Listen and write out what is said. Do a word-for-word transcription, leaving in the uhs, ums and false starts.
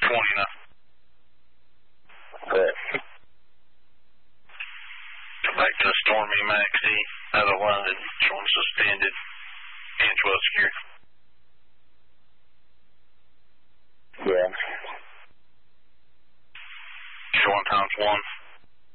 twenty-nine. Good. Back to the Stormy Maxie out of London, showing suspended and twelve security. Yeah. Showing times one.